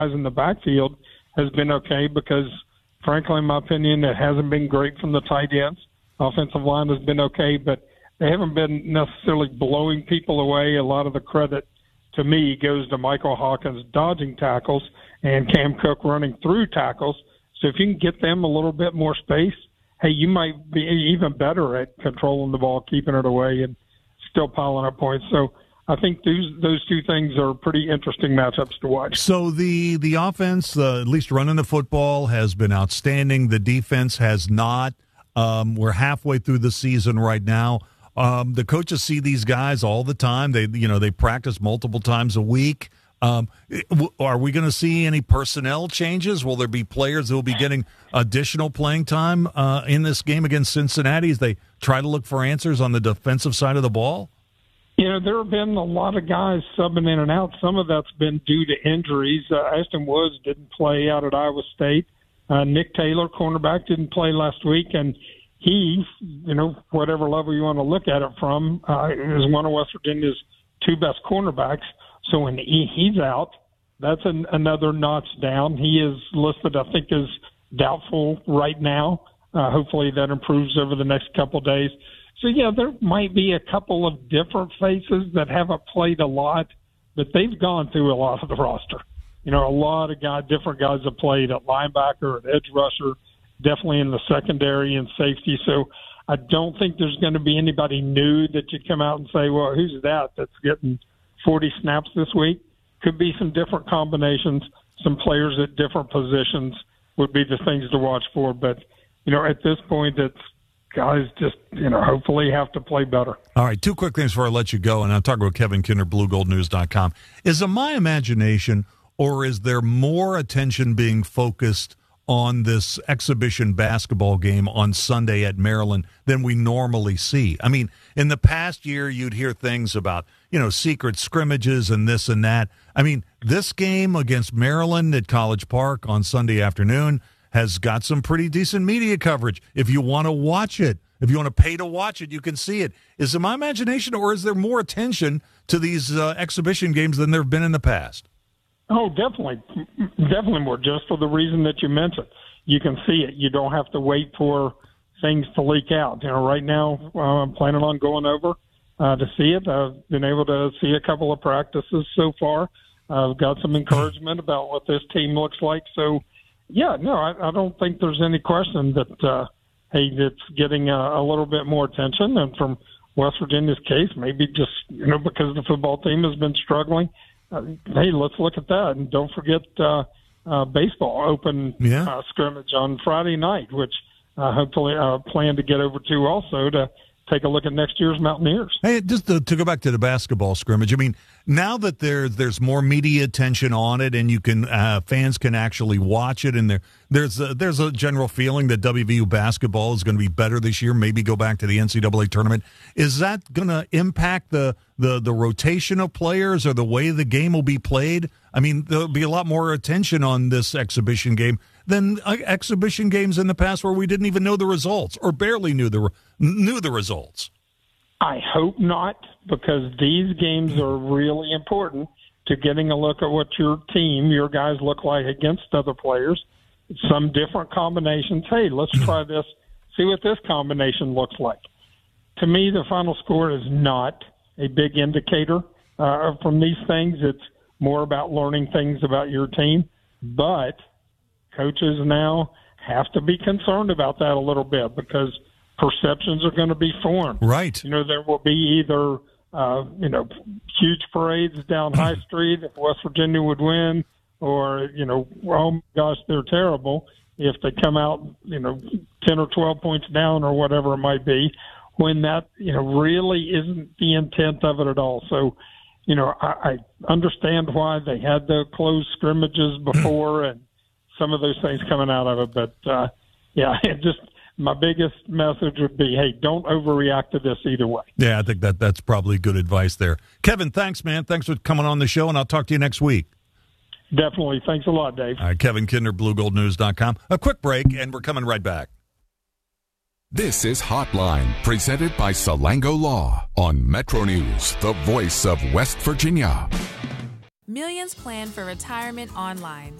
guys in the backfield has been okay because, frankly, in my opinion, it hasn't been great from the tight ends. Offensive line has been okay, but they haven't been necessarily blowing people away. A lot of the credit, to me, goes to Michael Hawkins dodging tackles and Cam Cook running through tackles. So if you can get them a little bit more space, hey, you might be even better at controlling the ball, keeping it away, and still piling up points. So I think those two things are pretty interesting matchups to watch. So the offense, at least running the football, has been outstanding. The defense has not. We're halfway through the season right now. The coaches see these guys all the time. They practice multiple times a week. Are we going to see any personnel changes? Will there be players that will be getting additional playing time in this game against Cincinnati as they try to look for answers on the defensive side of the ball? There have been a lot of guys subbing in and out. Some of that's been due to injuries. Ashton Woods didn't play out at Iowa State. Nick Taylor, cornerback, didn't play last week, and he, whatever level you want to look at it from, is one of West Virginia's two best cornerbacks. So when he's out, that's another notch down. He is listed, I think, as doubtful right now. Hopefully that improves over the next couple of days. So, yeah, there might be a couple of different faces that haven't played a lot, but they've gone through a lot of the roster. A lot of different guys have played at linebacker, at edge rusher, definitely in the secondary and safety. So I don't think there's going to be anybody new that you come out and say, well, who's that's getting 40 snaps this week. Could be some different combinations, some players at different positions would be the things to watch for. But, at this point, it's guys just, hopefully have to play better. All right, two quick things before I let you go, and I'm talking about Kevin Kinder, BlueGoldNews.com. Is it my imagination, or is there more attention being focused on this exhibition basketball game on Sunday at Maryland than we normally see? I mean, in the past year, you'd hear things about, secret scrimmages and this and that. I mean, this game against Maryland at College Park on Sunday afternoon has got some pretty decent media coverage. If you want to watch it, if you want to pay to watch it, you can see it. Is it my imagination, or is there more attention to these exhibition games than there have been in the past? Oh, definitely. Definitely more, just for the reason that you mentioned. You can see it. You don't have to wait for things to leak out. Right now, I'm planning on going over to see it. I've been able to see a couple of practices so far. I've got some encouragement about what this team looks like. So, yeah, no, I don't think there's any question that, it's getting a little bit more attention. And from West Virginia's case, maybe just, because the football team has been struggling, hey, let's look at that. And don't forget baseball open scrimmage on Friday night, which hopefully I plan to get over to also to take a look at next year's Mountaineers. Hey, just to go back to the basketball scrimmage, I mean, now that there's more media attention on it and you can fans can actually watch it, and there's a general feeling that WVU basketball is going to be better this year, maybe go back to the NCAA tournament. Is that going to impact the rotation of players or the way the game will be played? I mean, there'll be a lot more attention on this exhibition game than exhibition games in the past where we didn't even know the results or barely knew the results. I hope not, because these games are really important to getting a look at what your team, your guys look like against other players, some different combinations. Hey, let's try this, see what this combination looks like. To me, the final score is not a big indicator from these things. It's more about learning things about your team. But coaches now have to be concerned about that a little bit, because perceptions are going to be formed. Right. There will be either, huge parades down High Street if West Virginia would win, or, oh my gosh, they're terrible if they come out, 10 or 12 points down or whatever it might be, when that, really isn't the intent of it at all. So, I understand why they had the closed scrimmages before and some of those things coming out of it. But, my biggest message would be, hey, don't overreact to this either way. Yeah, I think that's probably good advice there. Kevin, thanks, man. Thanks for coming on the show, and I'll talk to you next week. Definitely. Thanks a lot, Dave. All right, Kevin Kinder, BlueGoldNews.com. A quick break, and we're coming right back. This is Hotline, presented by Salango Law on Metro News, the voice of West Virginia. Millions plan for retirement online.